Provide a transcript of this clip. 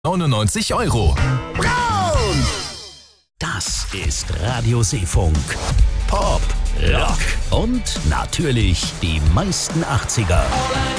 €99. Braun! Das ist Radio Seefunk. Pop, Rock und natürlich die meisten 80er.